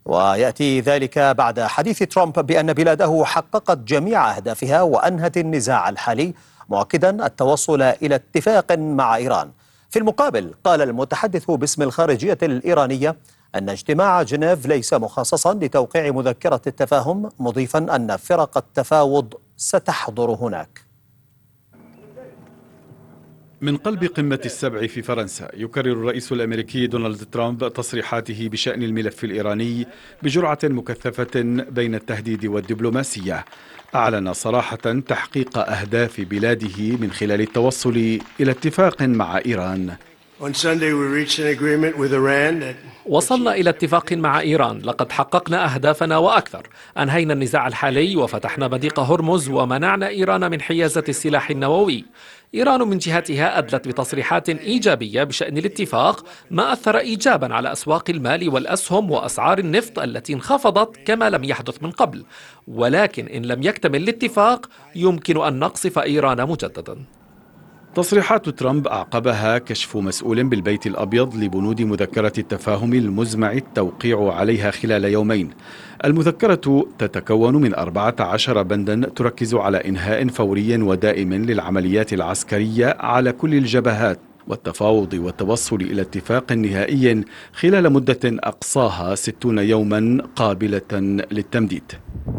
ويأتي ذلك بعد حديث ترامب بأن بلاده حققت جميع أهدافها وأنهت النزاع الحالي، مؤكدا التوصل إلى اتفاق مع إيران. في المقابل قال المتحدث باسم الخارجية الإيرانية أن اجتماع جنيف ليس مخصصا لتوقيع مذكرة التفاهم، مضيفا أن فرق التفاوض ستحضر هناك. من قلب قمة السبع في فرنسا يكرر الرئيس الأمريكي دونالد ترامب تصريحاته بشأن الملف الإيراني بجرعة مكثفة بين التهديد والدبلوماسية. أعلن صراحة تحقيق أهداف بلاده من خلال التوصل إلى اتفاق مع إيران. وصلنا إلى اتفاق مع إيران، لقد حققنا أهدافنا وأكثر. أنهينا النزاع الحالي وفتحنا مضيق هرمز ومنعنا إيران من حيازة السلاح النووي. إيران من جهتها أدلت بتصريحات إيجابية بشأن الاتفاق، ما أثر إيجابا على أسواق المال والأسهم وأسعار النفط التي انخفضت كما لم يحدث من قبل. ولكن إن لم يكتمل الاتفاق يمكن أن نقصف إيران مجددا. تصريحات ترامب أعقبها كشف مسؤول بالبيت الأبيض لبنود مذكرة التفاهم المزمع التوقيع عليها خلال يومين. المذكرة تتكون من 14 بندا تركز على إنهاء فوري ودائم للعمليات العسكرية على كل الجبهات، والتفاوض والتوصل إلى اتفاق نهائي خلال مدة أقصاها 60 يوما قابلة للتمديد.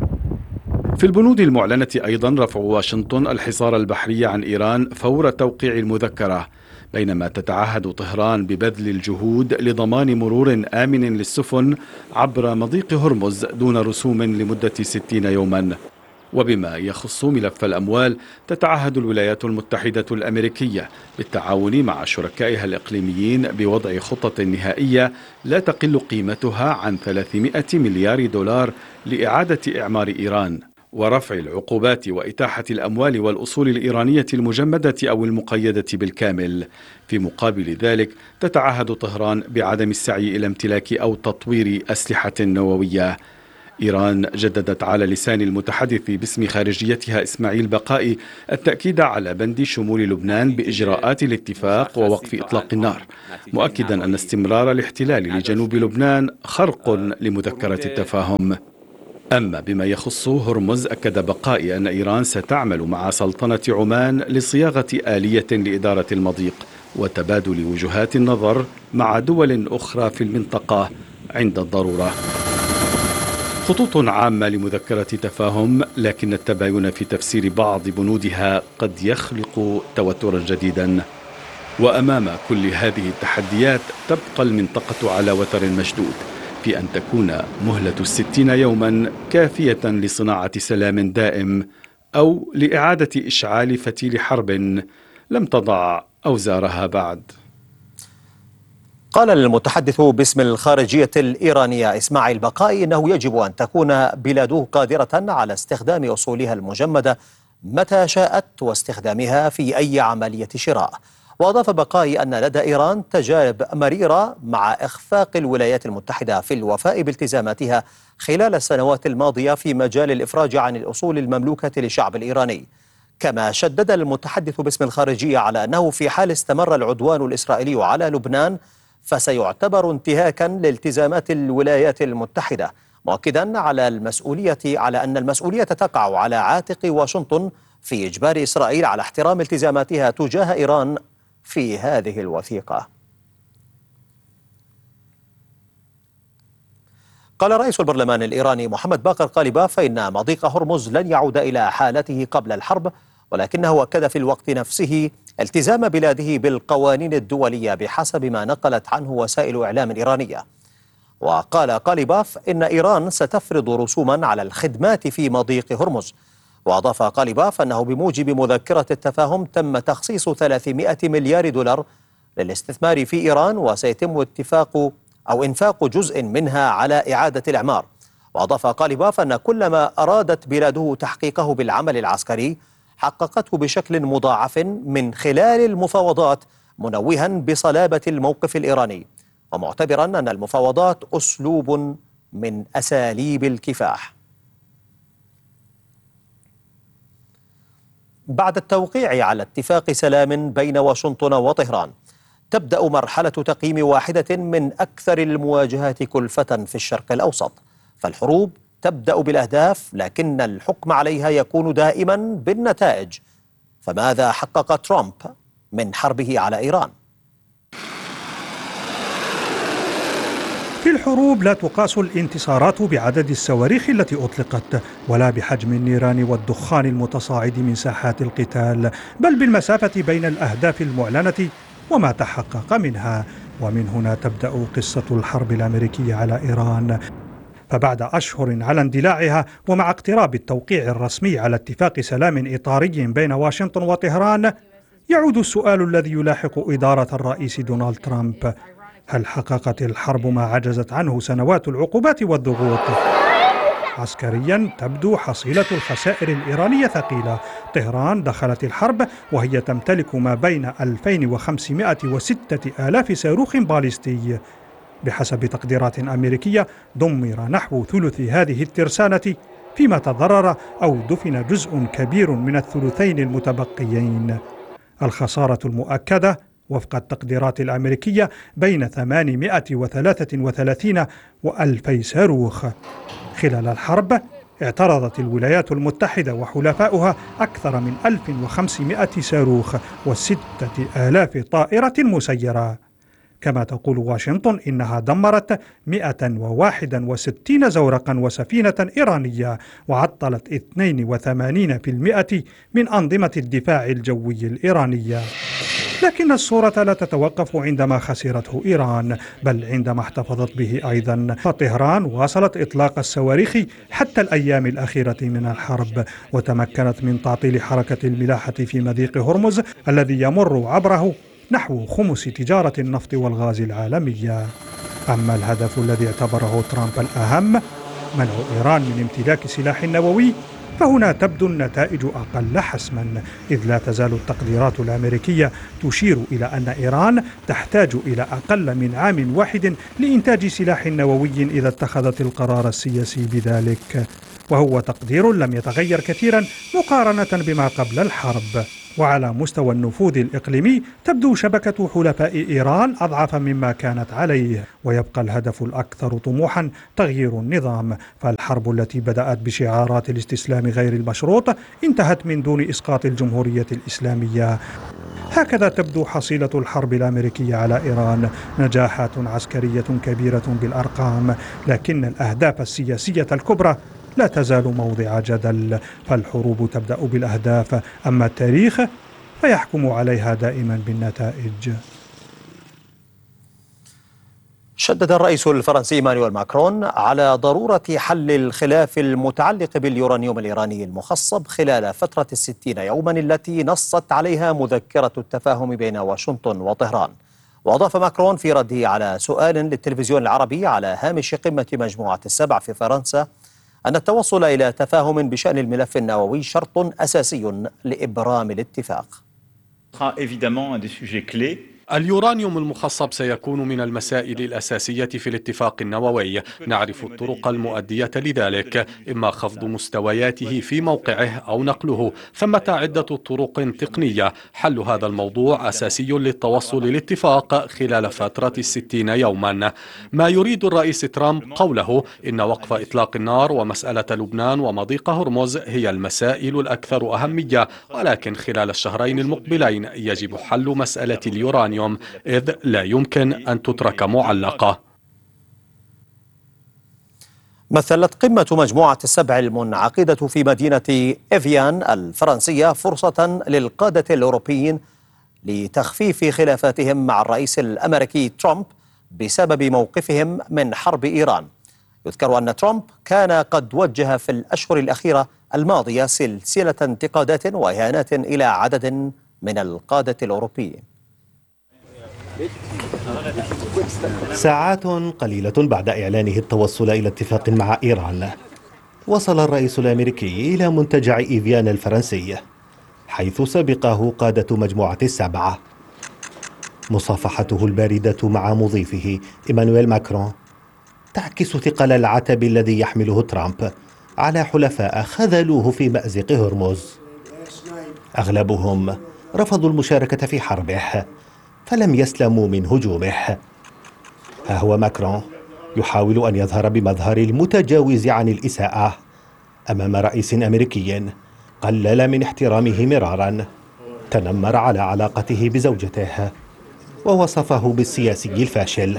في البنود المعلنة أيضا رفع واشنطن الحصار البحري عن إيران فور توقيع المذكرة، بينما تتعهد طهران ببذل الجهود لضمان مرور آمن للسفن عبر مضيق هرمز دون رسوم لمدة 60 يوما. وبما يخص ملف الأموال تتعهد الولايات المتحدة الأمريكية بالتعاون مع شركائها الإقليميين بوضع خطة نهائية لا تقل قيمتها عن 300 مليار دولار لإعادة إعمار إيران، ورفع العقوبات وإتاحة الأموال والأصول الإيرانية المجمدة أو المقيدة بالكامل. في مقابل ذلك تتعهد طهران بعدم السعي إلى امتلاك أو تطوير أسلحة نووية. إيران جددت على لسان المتحدث باسم خارجيتها إسماعيل بقائي التأكيد على بند شمول لبنان بإجراءات الاتفاق ووقف إطلاق النار، مؤكدا أن استمرار الاحتلال لجنوب لبنان خرق لمذكرة التفاهم. أما بما يخص هرمز أكد بقائي أن إيران ستعمل مع سلطنة عمان لصياغة آلية لإدارة المضيق وتبادل وجهات النظر مع دول أخرى في المنطقة عند الضرورة. خطوط عامة لمذكرة تفاهم، لكن التباين في تفسير بعض بنودها قد يخلق توترا جديدا. وأمام كل هذه التحديات تبقى المنطقة على وتر مشدود في أن تكون مهلة 60 يوما كافية لصناعة سلام دائم أو لإعادة إشعال فتيل حرب لم تضع أوزارها بعد. قال المتحدث باسم الخارجية الإيرانية إسماعيل بقائي إنه يجب أن تكون بلاده قادرة على استخدام أصولها المجمدة متى شاءت واستخدامها في أي عملية شراء. وأضاف بقائي أن لدى إيران تجارب مريرة مع إخفاق الولايات المتحدة في الوفاء بالتزاماتها خلال السنوات الماضية في مجال الإفراج عن الأصول المملوكة للشعب الإيراني. كما شدد المتحدث باسم الخارجية على أنه في حال استمر العدوان الإسرائيلي على لبنان فسيعتبر انتهاكا لالتزامات الولايات المتحدة، مؤكدا على أن المسؤولية تقع على عاتق واشنطن في إجبار إسرائيل على احترام التزاماتها تجاه إيران في هذه الوثيقة. قال رئيس البرلمان الإيراني محمد باقر قالباف إن مضيق هرمز لن يعود إلى حالته قبل الحرب، ولكنه أكد في الوقت نفسه التزام بلاده بالقوانين الدولية بحسب ما نقلت عنه وسائل إعلام إيرانية. وقال قالباف إن إيران ستفرض رسوما على الخدمات في مضيق هرمز. وأضاف قالباف أنه بموجب مذكرة التفاهم تم تخصيص 300 مليار دولار للاستثمار في إيران، وسيتم إنفاق جزء منها على إعادة الإعمار. وأضاف قالباف أن كل ما أرادت بلاده تحقيقه بالعمل العسكري حققته بشكل مضاعف من خلال المفاوضات، منوها بصلابة الموقف الإيراني ومعتبرا أن المفاوضات أسلوب من أساليب الكفاح. بعد التوقيع على اتفاق سلام بين واشنطن وطهران، تبدأ مرحلة تقييم واحدة من أكثر المواجهات كلفة في الشرق الأوسط. فالحروب تبدأ بالأهداف، لكن الحكم عليها يكون دائما بالنتائج. فماذا حقق ترامب من حربه على إيران؟ في الحروب لا تقاس الانتصارات بعدد الصواريخ التي أطلقت، ولا بحجم النيران والدخان المتصاعد من ساحات القتال، بل بالمسافة بين الأهداف المعلنة وما تحقق منها. ومن هنا تبدأ قصة الحرب الأمريكية على إيران. فبعد أشهر على اندلاعها، ومع اقتراب التوقيع الرسمي على اتفاق سلام إطاري بين واشنطن وطهران، يعود السؤال الذي يلاحق إدارة الرئيس دونالد ترامب: هل حققت الحرب ما عجزت عنه سنوات العقوبات والضغوط؟ عسكريا تبدو حصيلة الخسائر الإيرانية ثقيلة. طهران دخلت الحرب وهي تمتلك ما بين 2500 و6000 صاروخ باليستي. بحسب تقديرات أمريكية دمر نحو ثلث هذه الترسانة، فيما تضرر أو دفن جزء كبير من الثلثين المتبقيين. الخسارة المؤكدة وفق التقديرات الأمريكية بين 833 و2000 صاروخ. خلال الحرب اعترضت الولايات المتحدة وحلفاؤها أكثر من 1500 صاروخ و6000 طائرة مسيرة. كما تقول واشنطن إنها دمرت 161 زورقا وسفينة إيرانية، وعطلت 82% من أنظمة الدفاع الجوي الإيرانية. لكن الصورة لا تتوقف عندما خسرته إيران، بل عندما احتفظت به أيضا. فطهران واصلت إطلاق الصواريخ حتى الأيام الأخيرة من الحرب، وتمكنت من تعطيل حركة الملاحة في مضيق هرمز الذي يمر عبره نحو خمس تجارة النفط والغاز العالمية. أما الهدف الذي اعتبره ترامب الأهم، منع إيران من امتلاك سلاح نووي، فهنا تبدو النتائج أقل حسما، إذ لا تزال التقديرات الأمريكية تشير إلى أن إيران تحتاج إلى أقل من عام واحد لإنتاج سلاح نووي إذا اتخذت القرار السياسي بذلك، وهو تقدير لم يتغير كثيرا مقارنة بما قبل الحرب. وعلى مستوى النفوذ الإقليمي تبدو شبكة حلفاء إيران أضعف مما كانت عليه، ويبقى الهدف الأكثر طموحا تغيير النظام. فالحرب التي بدأت بشعارات الاستسلام غير المشروط انتهت من دون إسقاط الجمهورية الإسلامية. هكذا تبدو حصيلة الحرب الأمريكية على إيران: نجاحات عسكرية كبيرة بالأرقام، لكن الأهداف السياسية الكبرى لا تزال موضع جدل. فالحروب تبدأ بالأهداف، أما التاريخ فيحكم عليها دائما بالنتائج. شدد الرئيس الفرنسي إيمانويل ماكرون على ضرورة حل الخلاف المتعلق باليورانيوم الإيراني المخصب خلال فترة 60 يوما التي نصت عليها مذكرة التفاهم بين واشنطن وطهران. وأضاف ماكرون في رده على سؤال للتلفزيون العربي على هامش قمة مجموعة السبع في فرنسا أن التوصل إلى تفاهم بشأن الملف النووي شرط أساسي لإبرام الاتفاق. اليورانيوم المخصب سيكون من المسائل الأساسية في الاتفاق النووي. نعرف الطرق المؤدية لذلك، إما خفض مستوياته في موقعه أو نقله. ثمة عدة طرق تقنية. حل هذا الموضوع أساسي للتوصل للاتفاق خلال فترة 60 يوما. ما يريد الرئيس ترامب قوله إن وقف إطلاق النار ومسألة لبنان ومضيق هرمز هي المسائل الأكثر أهمية، ولكن خلال الشهرين المقبلين يجب حل مسألة اليورانيوم، إذ لا يمكن أن تترك معلقة. مثلت قمة مجموعة السبع المنعقدة في مدينة إفيان الفرنسية فرصة للقادة الأوروبيين لتخفيف خلافاتهم مع الرئيس الأمريكي ترامب بسبب موقفهم من حرب إيران. يذكر أن ترامب كان قد وجه في الأشهر الأخيرة الماضية سلسلة انتقادات وإهانات إلى عدد من القادة الأوروبيين. ساعات قليلة بعد إعلانه التوصل إلى اتفاق مع إيران، وصل الرئيس الأمريكي إلى منتجع إيفيان الفرنسي، حيث سبقه قادة مجموعة السبعة. مصافحته الباردة مع مضيفه إيمانويل ماكرون تعكس ثقل العتب الذي يحمله ترامب على حلفاء خذلوه في مأزق هرمز. أغلبهم رفضوا المشاركة في حربه، فلم يسلموا من هجومه. ها هو ماكرون يحاول أن يظهر بمظهر المتجاوز عن الإساءة أمام رئيس أمريكي قلل من احترامه مرارا، تنمر على علاقته بزوجته ووصفه بالسياسي الفاشل.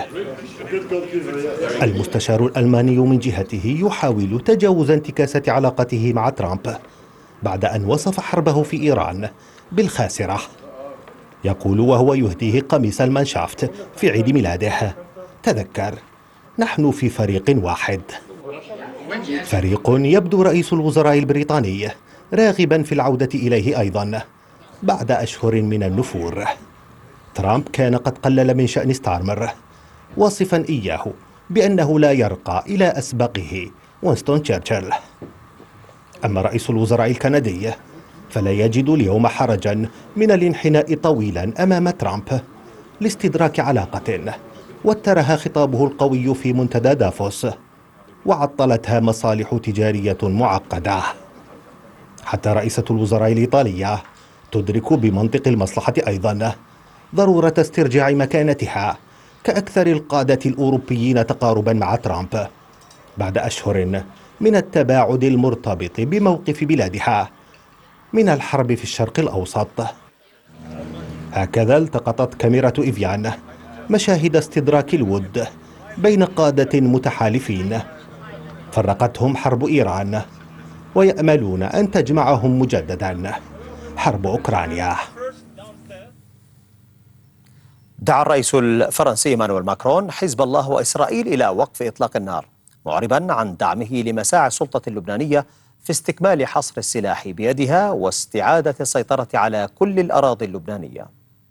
المستشار الألماني من جهته يحاول تجاوز انتكاسة علاقته مع ترامب بعد أن وصف حربه في إيران بالخاسرة. يقول وهو يهديه قميص المانشافت في عيد ميلاده: تذكر، نحن في فريق واحد. فريق يبدو رئيس الوزراء البريطاني راغبا في العودة إليه أيضا بعد أشهر من النفور. ترامب كان قد قلل من شأن ستارمر، واصفا إياه بأنه لا يرقى إلى أسبقه وينستون تشرشل. أما رئيس الوزراء الكندي فلا يجد اليوم حرجا من الانحناء طويلا أمام ترامب لاستدراك علاقة وترها خطابه القوي في منتدى دافوس وعطلتها مصالح تجارية معقدة. حتى رئيسة الوزراء الإيطالية تدرك بمنطق المصلحة أيضا ضرورة استرجاع مكانتها كأكثر القادة الأوروبيين تقاربا مع ترامب بعد أشهر من التباعد المرتبط بموقف بلادها من الحرب في الشرق الأوسط. هكذا التقطت كاميرا إيفيان مشاهد استدراك الود بين قادة متحالفين فرقتهم حرب إيران ويأملون أن تجمعهم مجددا حرب أوكرانيا. دعا الرئيس الفرنسي إيمانويل ماكرون حزب الله وإسرائيل إلى وقف إطلاق النار، معربا عن دعمه لمساعي السلطة اللبنانية في استكمال حصر السلاح بيدها واستعادة السيطرة على كل الأراضي اللبنانية.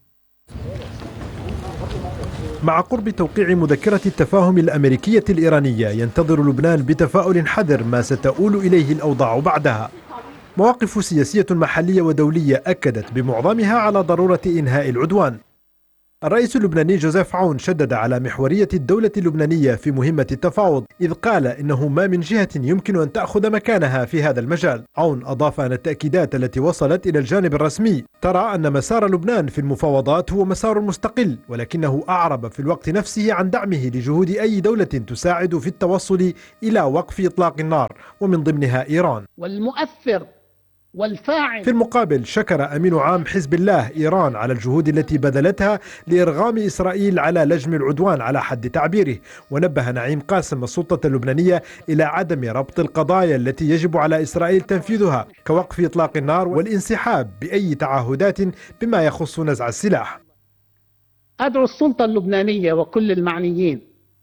مع قرب توقيع مذكرة التفاهم الأمريكية الإيرانية، ينتظر لبنان بتفاؤل حذر ما ستؤول إليه الأوضاع بعدها. مواقف سياسية محلية ودولية أكدت بمعظمها على ضرورة إنهاء العدوان. الرئيس اللبناني جوزيف عون شدد على محورية الدولة اللبنانية في مهمة التفاوض، إذ قال إنه ما من جهة يمكن أن تأخذ مكانها في هذا المجال. عون أضاف أن التأكيدات التي وصلت إلى الجانب الرسمي ترى أن مسار لبنان في المفاوضات هو مسار مستقل، ولكنه أعرب في الوقت نفسه عن دعمه لجهود أي دولة تساعد في التوصل إلى وقف إطلاق النار، ومن ضمنها إيران. والمؤثر والفاعل. في المقابل شكر أمين عام حزب الله إيران على الجهود التي بذلتها لإرغام إسرائيل على لجم العدوان على حد تعبيره، ونبه نعيم قاسم السلطة اللبنانية إلى عدم ربط القضايا التي يجب على إسرائيل تنفيذها كوقف إطلاق النار والانسحاب بأي تعهدات بما يخص نزع السلاح. أدعو السلطة اللبنانية وكل المعنيين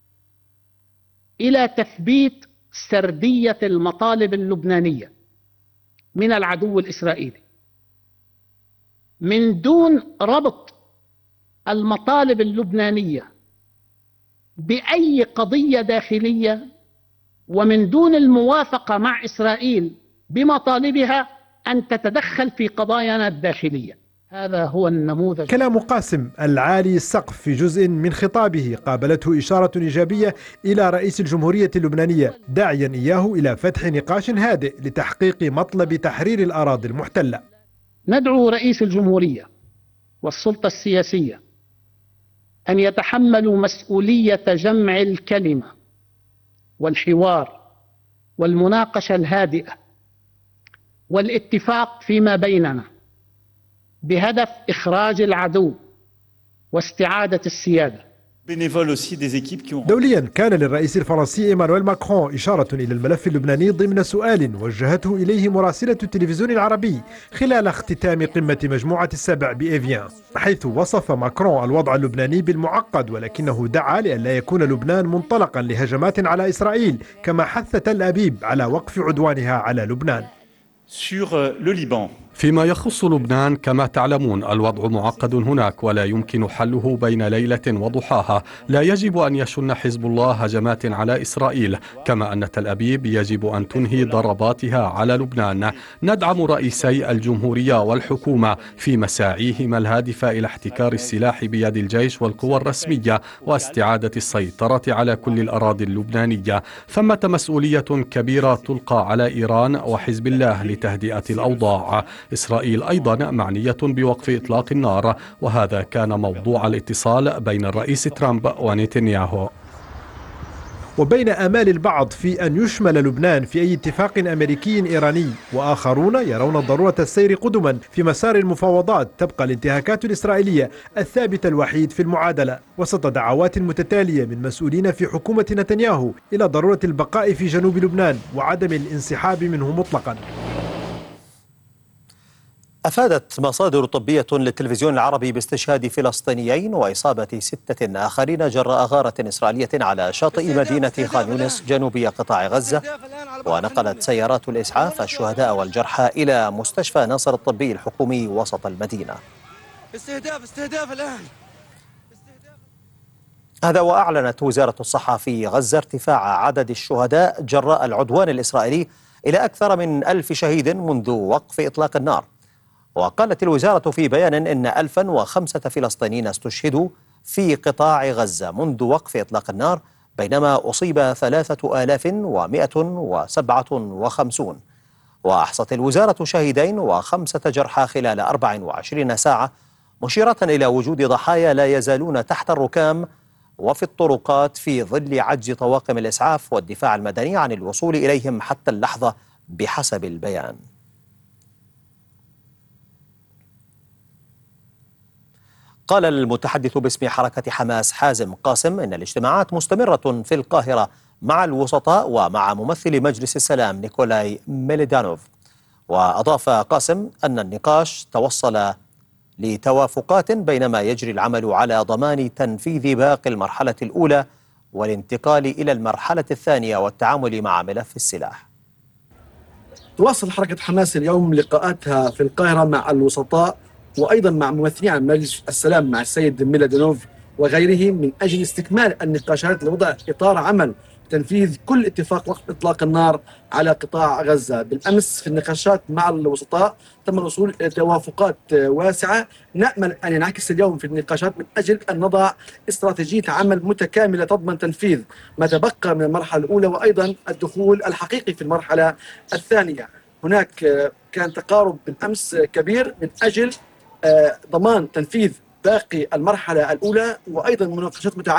إلى تثبيت سردية المطالب اللبنانية من العدو الإسرائيلي من دون ربط المطالب اللبنانية بأي قضية داخلية، ومن دون الموافقة مع إسرائيل بمطالبها أن تتدخل في قضايانا الداخلية. هذا هو النموذج. كلام قاسم العالي السقف في جزء من خطابه قابلته إشارة إيجابية إلى رئيس الجمهورية اللبنانية، داعيا إياه إلى فتح نقاش هادئ لتحقيق مطلب تحرير الأراضي المحتلة. ندعو رئيس الجمهورية والسلطة السياسية أن يتحملوا مسؤولية جمع الكلمة والحوار والمناقشة الهادئة والاتفاق فيما بيننا بهدف إخراج العدو واستعادة السيادة. دوليا كان للرئيس الفرنسي إيمانويل ماكرون إشارة إلى الملف اللبناني ضمن سؤال وجهته إليه مراسلة التلفزيون العربي خلال اختتام قمة مجموعة السبع بإيفيان، حيث وصف ماكرون الوضع اللبناني بالمعقد، ولكنه دعا لئلا يكون لبنان منطلقا لهجمات على إسرائيل، كما حث تل أبيب على وقف عدوانها على لبنان. فيما يخص لبنان كما تعلمون الوضع معقد هناك ولا يمكن حله بين ليلة وضحاها. لا يجب أن يشن حزب الله هجمات على إسرائيل، كما أن تل أبيب يجب أن تنهي ضرباتها على لبنان. ندعم رئيسي الجمهورية والحكومة في مساعيهما الهادفة إلى احتكار السلاح بيد الجيش والقوى الرسمية واستعادة السيطرة على كل الأراضي اللبنانية. ثمة مسؤولية كبيرة تلقى على إيران وحزب الله لتهدئة الأوضاع. إسرائيل أيضا معنية بوقف إطلاق النار، وهذا كان موضوع الاتصال بين الرئيس ترامب ونتنياهو. وبين آمال البعض في أن يشمل لبنان في أي اتفاق أمريكي إيراني، وآخرون يرون ضرورة السير قدما في مسار المفاوضات، تبقى الانتهاكات الإسرائيلية الثابت الوحيد في المعادلة، وسط دعوات متتالية من مسؤولين في حكومة نتنياهو إلى ضرورة البقاء في جنوب لبنان وعدم الانسحاب منه مطلقا. أفادت مصادر طبية للتلفزيون العربي باستشهاد فلسطينيين وإصابة 6 آخرين جراء غارة إسرائيلية على شاطئ مدينة خان يونس جنوبي قطاع غزة. ونقلت سيارات الإسعاف الشهداء والجرحى إلى مستشفى ناصر الطبي الحكومي وسط المدينة. استهداف الآن. هذا وأعلنت وزارة الصحة في غزة ارتفاع عدد الشهداء جراء العدوان الإسرائيلي إلى أكثر من 1000 شهيد منذ وقف إطلاق النار. وقالت الوزارة في بيان إن 1005 فلسطينيين استشهدوا في قطاع غزة منذ وقف إطلاق النار، بينما أصيب 3157. وأحصت الوزارة شهيدين و5 جرحى خلال 24 ساعة، مشيرة إلى وجود ضحايا لا يزالون تحت الركام وفي الطرقات في ظل عجز طواقم الإسعاف والدفاع المدني عن الوصول إليهم حتى اللحظة بحسب البيان. قال المتحدث باسم حركة حماس حازم قاسم إن الاجتماعات مستمرة في القاهرة مع الوسطاء ومع ممثل مجلس السلام نيكولاي ميليدانوف. وأضاف قاسم أن النقاش توصل لتوافقات بينما يجري العمل على ضمان تنفيذ باقي المرحلة الأولى والانتقال إلى المرحلة الثانية والتعامل مع ملف السلاح. تواصل حركة حماس اليوم لقاءاتها في القاهرة مع الوسطاء وأيضا مع ممثلين عن مجلس السلام مع السيد ميليدانوف وغيره من أجل استكمال النقاشات لوضع إطار عمل تنفيذ كل اتفاق وقف إطلاق النار على قطاع غزة. بالأمس في النقاشات مع الوسطاء تم الوصول إلى توافقات واسعة، نأمل أن ينعكس اليوم في النقاشات من أجل أن نضع استراتيجية عمل متكاملة تضمن تنفيذ ما تبقى من المرحلة الأولى وأيضا الدخول الحقيقي في المرحلة الثانية. هناك كان تقارب بالأمس كبير من أجل ضمان تنفيذ باقي المرحلة الأولى وأيضا مناقشات متعددة